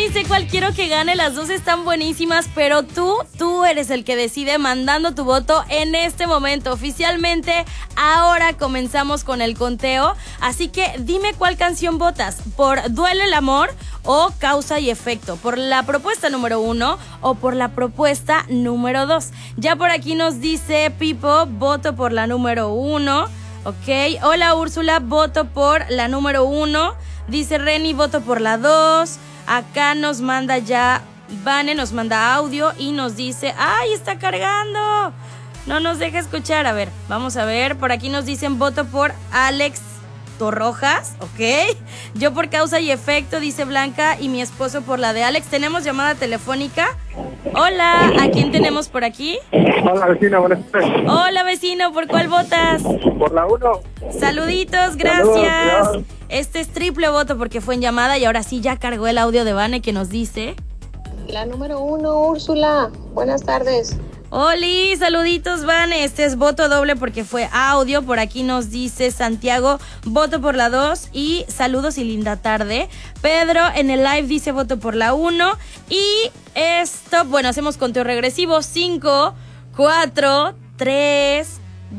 ni sé cuál quiero que gane, las dos están buenísimas, pero tú eres el que decide mandando tu voto en este momento. Oficialmente, ahora comenzamos con el conteo, así que dime cuál canción votas, por Duele el Amor o Causa y Efecto, por la propuesta número 1 o por la propuesta número 2. Ya por aquí nos dice Pipo, voto por la número 1. Ok, hola Úrsula, voto por la número 1. Dice Reni, voto por la 2. Acá nos manda ya Vane, nos manda audio y nos dice, ¡ay, está cargando! No nos deja escuchar. A ver, vamos a ver. Por aquí nos dicen, voto por Alex Torrojas, ok. Yo por Causa y Efecto, dice Blanca, y mi esposo por la de Alex. Tenemos llamada telefónica. Hola, ¿a quién tenemos por aquí? Hola, vecino, buenas tardes. Hola, vecino, ¿por cuál votas? Por la 1. Saluditos, gracias. Saludos. Este es triple voto porque fue en llamada y ahora sí ya cargó el audio de Vane que nos dice... La número 1, Úrsula. Buenas tardes. Oli, saluditos, Vane. Este es voto doble porque fue audio. Por aquí nos dice Santiago, voto por la 2 y saludos y linda tarde. Pedro en el live dice voto por la 1 y esto, bueno, hacemos conteo regresivo. 5, 4, 3,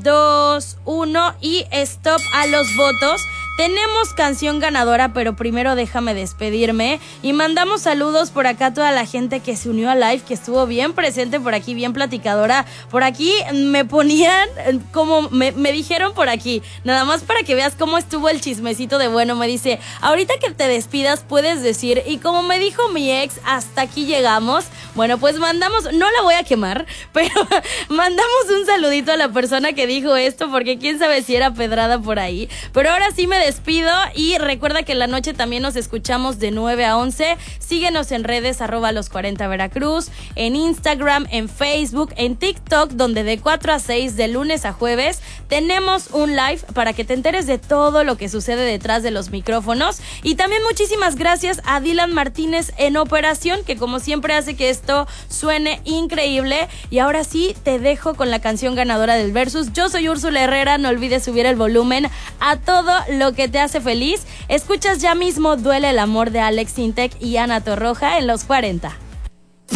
2, 1 y stop a los votos. Tenemos canción ganadora, pero primero déjame despedirme y mandamos saludos por acá a toda la gente que se unió a live, que estuvo bien presente por aquí, bien platicadora. Por aquí me ponían, como me dijeron por aquí, nada más para que veas cómo estuvo el chismecito de bueno, me dice, ahorita que te despidas puedes decir, y como me dijo mi ex, hasta aquí llegamos. Bueno, pues mandamos, no la voy a quemar, pero mandamos un saludito a la persona que dijo esto, porque quién sabe si era pedrada por ahí. Pero ahora sí me despido y recuerda que en la noche también nos escuchamos de 9 a 11. Síguenos en redes @los40 Veracruz, en Instagram, en Facebook, en TikTok, donde de 4 a 6 de lunes a jueves tenemos un live para que te enteres de todo lo que sucede detrás de los micrófonos. Y también muchísimas gracias a Dylan Martínez en operación, que como siempre hace que esto suene increíble. Y ahora sí te dejo con la canción ganadora del Versus. Yo soy Úrsula Herrera, no olvides subir el volumen a todo lo que te hace feliz. Escuchas ya mismo Duele el Amor de Alex Sintek y Ana Torroja en los 40.